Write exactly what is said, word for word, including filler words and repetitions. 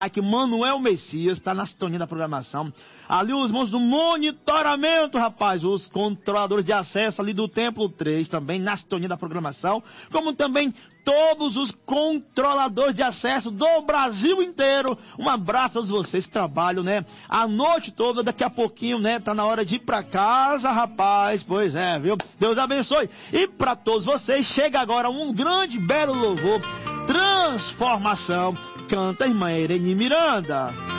Aqui, Manuel Messias, está na sintonia da programação. Ali os irmãos do monitoramento, rapaz, os controladores de acesso ali do Templo três, também na sintonia da programação, como também todos os controladores de acesso do Brasil inteiro. Um abraço a todos vocês que trabalham, né, a noite toda, daqui a pouquinho, né, tá na hora de ir pra casa, rapaz, pois é, viu? Deus abençoe. E para todos vocês, chega agora um grande, belo louvor, Transformação, canta a irmã Irene Miranda.